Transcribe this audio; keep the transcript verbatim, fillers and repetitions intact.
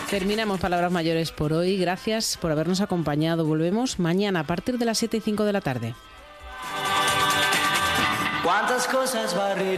Terminamos Palabras Mayores por hoy. Gracias por habernos acompañado. Volvemos mañana a partir de las siete y cinco de la tarde. ¿Cuántas cosas barrer?